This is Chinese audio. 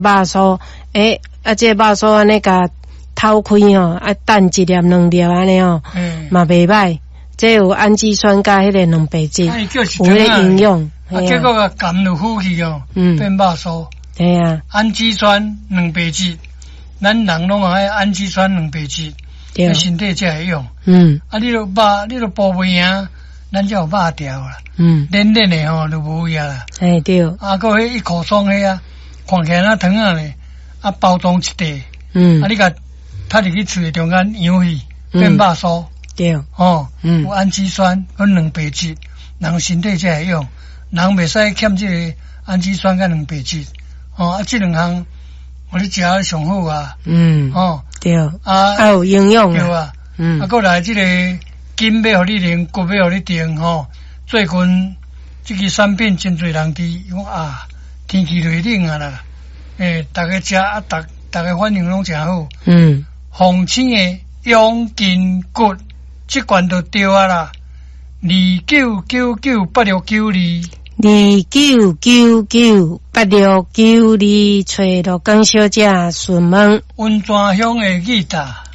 肉酥，这肉酥安尼甲剖开吼，等一粒两粒安尼吼，嘛袂歹。这有氨基酸甲迄个蛋白质，有迄个营养。 结果个含入腹去哦，变肉酥。 对啊， 氨基酸、蛋白质，咱人拢有迄氨基酸、蛋白质，对身体才会用。你都补袂赢，咱才有肉条啦。嫩嫩的吼，就无呀啦。 对。 个迄一口爽迄啊，看起来那糖啊咧，包装一袋。你甲拍入去喙中间摇去，变肉酥。对。有氨基酸跟蛋白质，人身体才会用。人袂使欠这个氨基酸跟蛋白质。这两项我咧食上好啊。对。还有营养。对啊。过来这个筋要互你练，骨要互你定最近这个产品真侪人伫讲天气热冷啊啦，大家食大家反应拢真好。红青的养筋骨，这罐就对啊啦。29998692。29998692，找罗江小姐询问。温泉乡的吉他。